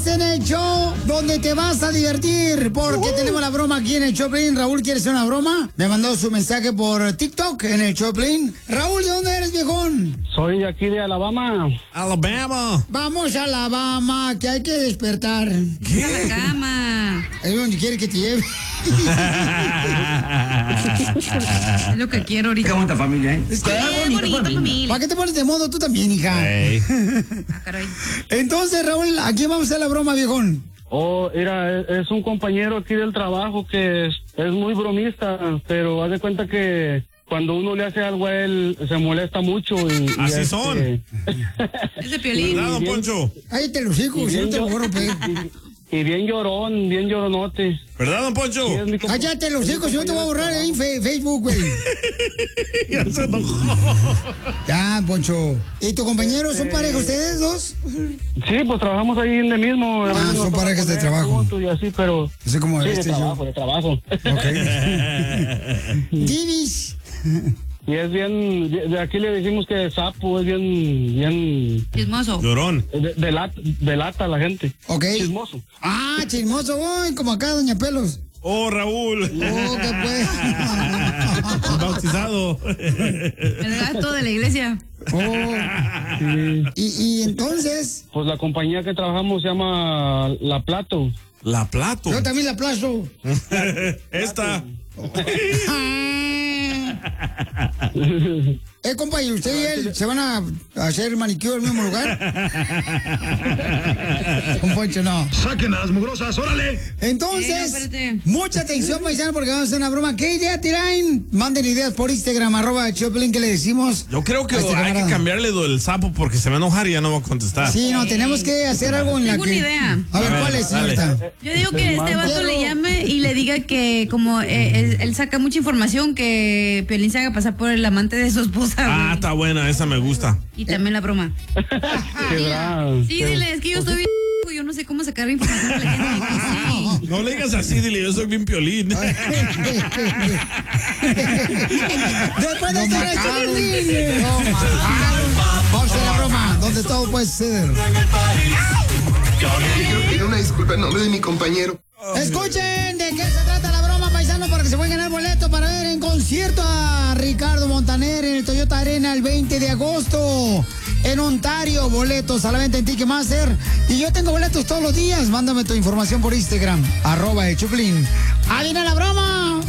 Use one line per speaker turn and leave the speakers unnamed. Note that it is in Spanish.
Estás en el show donde te vas a divertir porque tenemos la broma aquí en el Choplin. Raúl quiere hacer una broma. Me mandó su mensaje por TikTok en el Choplin. Raúl, ¿de dónde eres, viejón?
Soy de aquí de Alabama.
Alabama.
Vamos a Alabama, que hay que despertar.
¿Qué?
A la cama.
Es donde quiere que te lleve.
Es lo que quiero ahorita.
Qué bonita familia, ¿eh?
Es que
bonita familia.
¿Para qué te pones de modo tú también, hija?
Hey.
Ah, caray.
Entonces, Raúl, ¿a quién vamos a hacer la broma, viejón?
Oh, mira, es un compañero aquí del trabajo que es muy bromista, pero haz de cuenta que cuando uno le hace algo a él se molesta mucho y
Así son.
Es de Piolín.
¿Verdad, don Poncho?
Cállate los hijos, si no te lo voy a romper.
Y bien llorón, bien lloronote.
¿Verdad, don Poncho?
Sí, es mi compa-
Cállate los hijos, si no te voy a borrar ahí en Facebook, güey.
Ya se enojó.
Ya, Poncho. ¿Y tu compañero son pareja ustedes dos?
Sí, pues trabajamos ahí en el mismo.
Ah, son parejas de trabajo.
Juntos y así, pero
Así como
sí,
este
de
yo.
trabajo, de trabajo.
Ok. Divis.
Y es bien, de aquí le decimos que sapo, es bien
Chismoso.
Llorón.
delata a la gente.
Ok.
Chismoso.
Ah, chismoso, uy, como acá, doña Pelos.
Oh, Raúl.
Oh, qué pues.
Bautizado.
El gato de la iglesia.
Oh.
Sí.
Y entonces,
Pues la compañía que trabajamos se llama La Plato.
La Plato.
yo también la aplazo.
Esta.
Compa, ¿y usted y él se van a hacer manicure en el mismo lugar? Un Poncho, no.
¡Saquen a las mugrosas, órale!
Entonces,
espérate.
mucha atención, paisano, porque vamos a hacer una broma. ¿Qué idea tiran? Manden ideas por Instagram, @Choplin, que le decimos.
Yo creo que
a este
hay que
camarada.
cambiarle lo del sapo porque se va a enojar y ya no va a contestar.
Sí, no, tenemos que hacer algo en la
Tengo
que...
una idea.
A ver, ¿cuál es,
dale.
señorita?
Yo digo que este vato le llame y le diga que como él saca mucha información, que Piolín se haga pasar por el amante de su esposa.
Ah,
güey.
está buena, esa me gusta.
Y también la broma.
Qué bravo.
Sí, dile, es que yo estoy bien. Yo no sé cómo sacar información de la gente. Que sí.
No le digas así, dile, yo soy bien Piolín.
Después de estar hecho vamos a hacer la broma, donde todo puede suceder.
Quiero pedir una disculpa en nombre de mi compañero.
Escuchen de qué se trata la broma, paisano, para que se puedan ganar boletos para ver en concierto a Ricardo Montaner en el Toyota Arena el 20 de agosto. En Ontario, boletos a la venta en Ticketmaster. Y yo tengo boletos todos los días. Mándame tu información por Instagram, @el Choplin. ¡Ahí viene la broma!